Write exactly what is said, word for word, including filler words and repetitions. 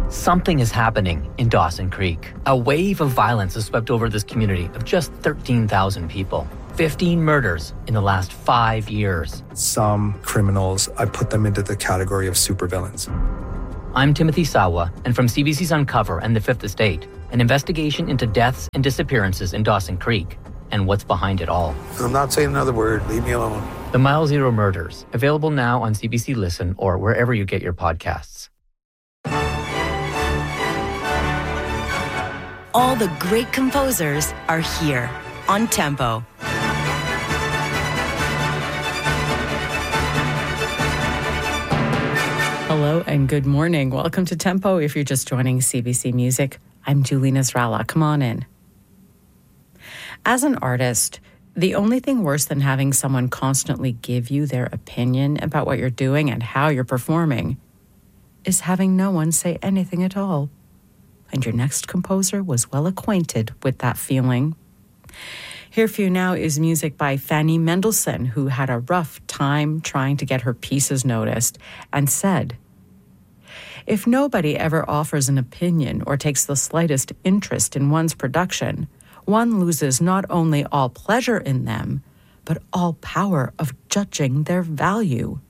Something is happening in Dawson Creek. A wave of violence has swept over this community of just thirteen thousand people. fifteen murders in the last five years. Some criminals, I put them into the category of supervillains. I'm Timothy Sawa, and from C B C's Uncover and The Fifth Estate, an investigation into deaths and disappearances in Dawson Creek and what's behind it all. I'm not saying another word. Leave me alone. The Mile Zero Murders, available now on C B C Listen or wherever you get your podcasts. All the great composers are here on Tempo. Hello and good morning. Welcome to Tempo. If you're just joining C B C Music, I'm Julie Nasrallah. Come on in. As an artist, the only thing worse than having someone constantly give you their opinion about what you're doing and how you're performing is having no one say anything at all. And your next composer was well acquainted with that feeling. Here for you now is music by Fanny Mendelssohn, who had a rough time trying to get her pieces noticed, and said, "If nobody ever offers an opinion or takes the slightest interest in one's production, one loses not only all pleasure in them, but all power of judging their value.